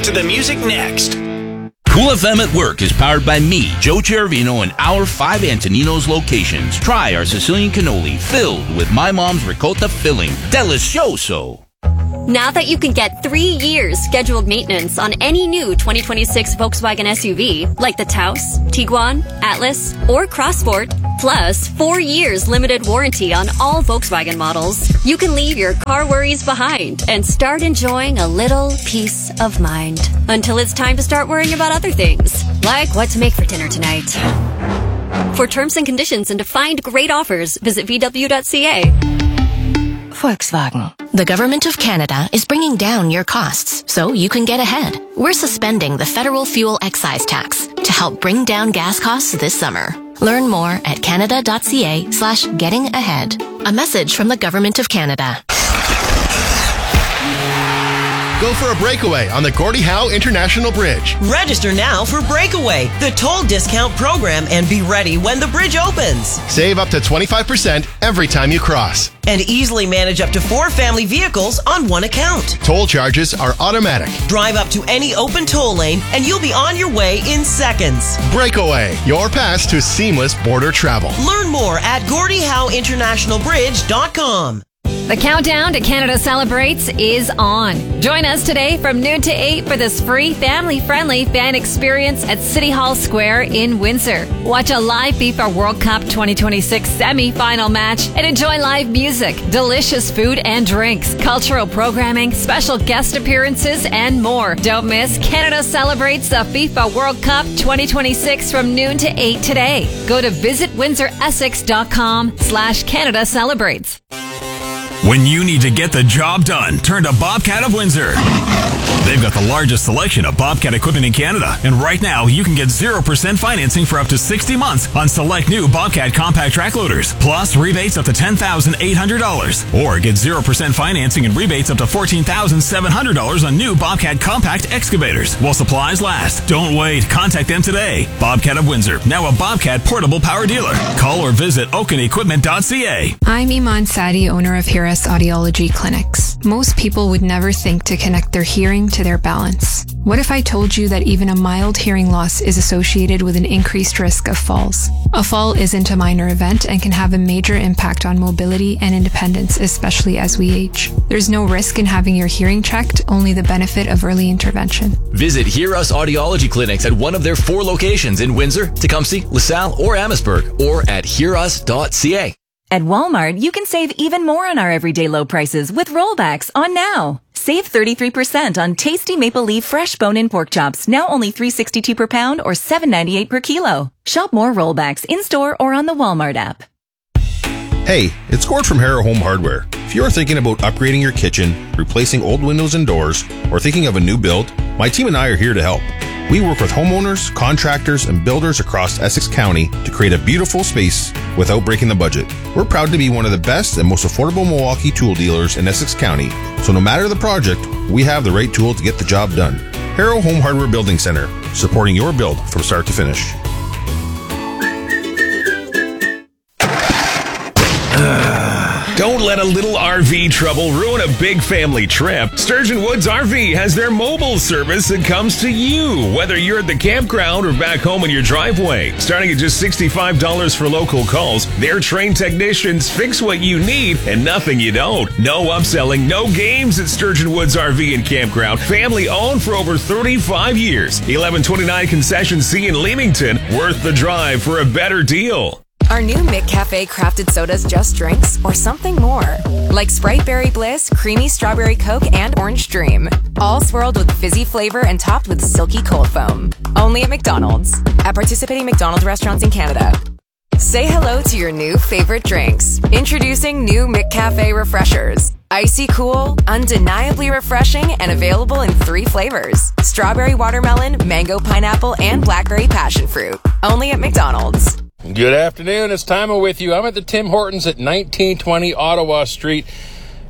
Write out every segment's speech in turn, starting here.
to the music next. Cool FM at Work is powered by me, Joe Chervino, and our 5 Antoninos locations. Try our Sicilian cannoli filled with my mom's ricotta filling. Delicioso! Now that you can get 3 years scheduled maintenance on any new 2026 Volkswagen SUV, like the Taos, Tiguan, Atlas, or Crossport, plus 4 years limited warranty on all Volkswagen models, you can leave your car worries behind and start enjoying a little peace of mind. Until it's time to start worrying about other things, like what to make for dinner tonight. For terms and conditions and to find great offers, visit VW.ca. Volkswagen. The Government of Canada is bringing down your costs so you can get ahead. We're suspending the federal fuel excise tax to help bring down gas costs this summer. Learn more at canada.ca/getting-ahead. A message from the Government of Canada. Go for a breakaway on the Gordie Howe International Bridge. Register now for Breakaway, the toll discount program, and be ready when the bridge opens. Save up to 25% every time you cross. And easily manage up to 4 family vehicles on one account. Toll charges are automatic. Drive up to any open toll lane and you'll be on your way in seconds. Breakaway, your pass to seamless border travel. Learn more at GordieHoweInternationalBridge.com. The countdown to Canada Celebrates is on. Join us today from noon to 8 for this free family-friendly fan experience at City Hall Square in Windsor. Watch a live FIFA World Cup 2026 semi-final match and enjoy live music, delicious food and drinks, cultural programming, special guest appearances, and more. Don't miss Canada Celebrates the FIFA World Cup 2026 from noon to 8 today. Go to visitwindsoressex.com/Canada Celebrates. When you need to get the job done, turn to Bobcat of Windsor. They've got the largest selection of Bobcat equipment in Canada. And right now, you can get 0% financing for up to 60 months on select new Bobcat compact track loaders, plus rebates up to $10,800. Or get 0% financing and rebates up to $14,700 on new Bobcat compact excavators while supplies last. Don't wait. Contact them today. Bobcat of Windsor, now a Bobcat portable power dealer. Call or visit oakenequipment.ca. I'm Iman Sadi, owner of Hear Us Audiology Clinics. Most people would never think to connect their hearing to their balance. What if I told you that even a mild hearing loss is associated with an increased risk of falls? A fall isn't a minor event and can have a major impact on mobility and independence, especially as we age. There's no risk in having your hearing checked, only the benefit of early intervention. Visit Hear Us Audiology Clinics at one of their 4 locations in Windsor, Tecumseh, LaSalle, or Amherstburg, or at hearus.ca. At Walmart, you can save even more on our everyday low prices with rollbacks on now. Save 33% on tasty maple leaf fresh bone-in pork chops, now only $3.62 per pound or $7.98 per kilo. Shop more rollbacks in-store or on the Walmart app. Hey, it's Gord from Harrow Home Hardware. If you're thinking about upgrading your kitchen, replacing old windows and doors, or thinking of a new build, my team and I are here to help. We work with homeowners, contractors, and builders across Essex County to create a beautiful space without breaking the budget. We're proud to be one of the best and most affordable Milwaukee tool dealers in Essex County, so no matter the project, we have the right tool to get the job done. Harrow Home Hardware Building Center, supporting your build from start to finish. Don't let a little RV trouble ruin a big family trip. Sturgeon Woods RV has their mobile service that comes to you, whether you're at the campground or back home in your driveway. Starting at just $65 for local calls, their trained technicians fix what you need and nothing you don't. No upselling, no games at Sturgeon Woods RV and Campground. Family owned for over 35 years. 1129 Concession C in Leamington. Worth the drive for a better deal. Are new McCafe crafted sodas just drinks or something more? Like Sprite Berry Bliss, Creamy Strawberry Coke, and Orange Dream. All swirled with fizzy flavor and topped with silky cold foam. Only at McDonald's. At participating McDonald's restaurants in Canada. Say hello to your new favorite drinks. Introducing new McCafe Refreshers. Icy cool, undeniably refreshing, and available in 3 flavors. Strawberry watermelon, mango pineapple, and blackberry passion fruit. Only at McDonald's. Good afternoon. It's Timo with you. I'm at the Tim Hortons at 1920 Ottawa Street.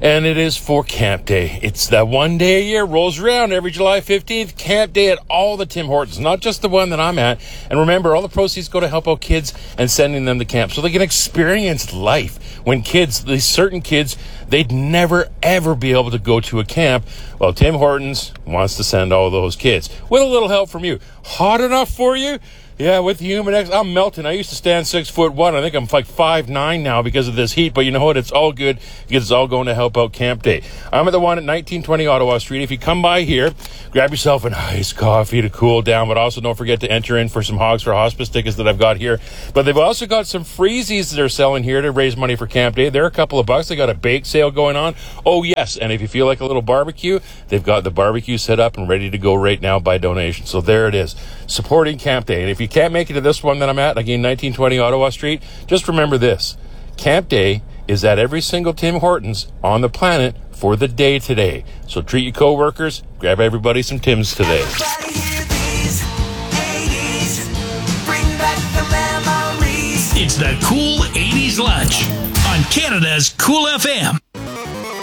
And it is for Camp Day. It's that one day a year, rolls around every July 15th, Camp Day at all the Tim Hortons, not just the one that I'm at. And remember, all the proceeds go to help out kids and sending them to camp so they can experience life. When kids, these certain kids, they'd never, ever be able to go to a camp. Well, Tim Hortons wants to send all those kids with a little help from you. Hot enough for you? Yeah, with Human X, I'm melting. I used to stand 6'1". I think I'm like 5'9" now because of this heat. But you know what? It's all good because it's all going to help out Camp Day. I'm at the one at 1920 Ottawa Street. If you come by here, grab yourself an iced coffee to cool down. But also don't forget to enter in for some Hogs for Hospice tickets that I've got here. But they've also got some freezies that they're selling here to raise money for Camp Day. They're a couple of bucks. They got a bake sale going on. Oh, yes. And if you feel like a little barbecue, they've got the barbecue set up and ready to go right now by donation. So there it is. Supporting Camp Day. And if you can't make it to this one that I'm at, again, 1920 Ottawa Street, just remember this. Camp Day is at every single Tim Hortons on the planet for the day today. So treat your co-workers, grab everybody some Tims today. It's the Cool 80s Lunch on Canada's Cool FM.